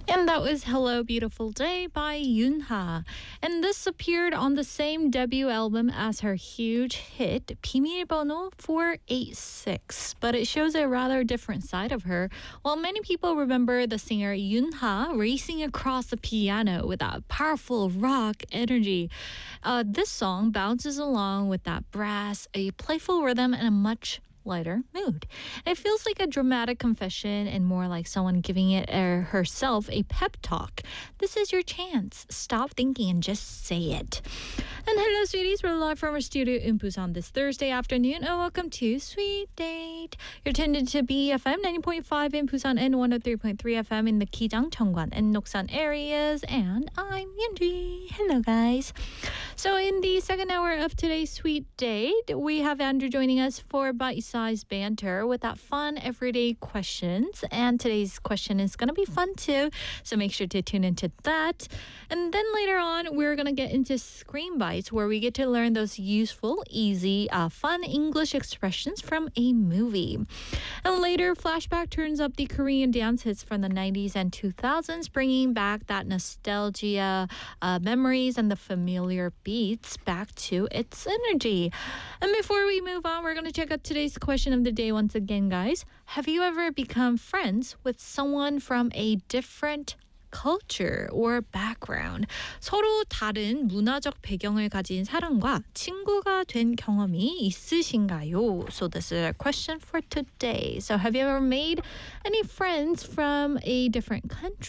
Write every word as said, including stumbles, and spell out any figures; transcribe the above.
And that was Hello Beautiful Day by Yoonha. And this appeared on the same debut album as her huge hit 비밀번호 four eight six. But it shows a rather different side of her. While many people remember the singer Yoonha racing across the piano with that powerful rock energy, uh, this song bounces along with that brass, a playful rhythm, and a much lighter mood. It feels like a dramatic confession and more like someone giving it er, herself a pep talk. This is your chance. Stop thinking and just say it. And hello, sweeties. We're live from our studio in Busan this Thursday afternoon. And welcome to Sweet Date. You're tuned into B F M ninety point five in Busan and one oh three point three F M in the Kijang, Cheongwan, and Noksan areas. And I'm Yeonji. Hello, guys. So in the second hour of today's Sweet Date, we have Andrew joining us for bite-sized banter with that fun everyday questions. And today's question is going to be fun too, so make sure to tune into that. And then later on, we're going to get into Screen Bites, where we get to learn those useful, easy, uh, fun English expressions from a movie. And later, Flashback turns up the Korean dance hits from the nineties and two thousands, bringing back that nostalgia, uh, memories, and the familiar beats back to its energy. And before we move on, we're going to check out today's question of the day once again, guys. Have you ever become friends with someone from a different culture or background? 서로 다른 문화적 배경을 가진 사람과 친구가 된 경험이 있으신가요? So this is a question for today. So have you ever made any friends from a different country?